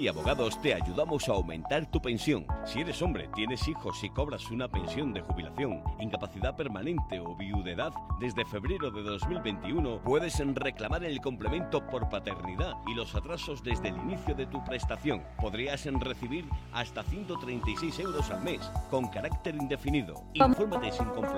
Abogados te ayudamos a aumentar tu pensión. Si eres hombre, tienes hijos y cobras una pensión de jubilación, incapacidad permanente o viudedad, desde febrero de 2021 puedes reclamar el complemento por paternidad y los atrasos desde el inicio de tu prestación. Podrías recibir hasta 136 euros al mes, con carácter indefinido. Infórmate sin compromiso